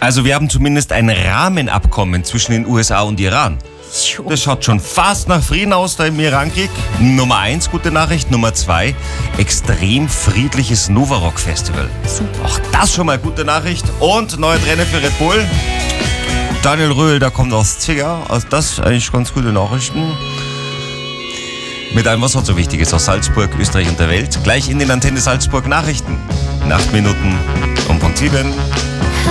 Also wir haben zumindest ein Rahmenabkommen zwischen den USA und Iran. Das schaut schon fast nach Frieden aus da im Irankrieg. Nummer 1, gute Nachricht. Nummer 2, extrem friedliches Novarock Festival. Super. Auch das schon mal gute Nachricht. Und neue Trainer für Red Bull. Daniel Röhl, der kommt aus Zwickau. Also das eigentlich ganz gute Nachrichten. Mit allem, was so wichtig ist aus Salzburg, Österreich und der Welt. Gleich in den Antenne Salzburg Nachrichten. In 8 Minuten um Punkt 7.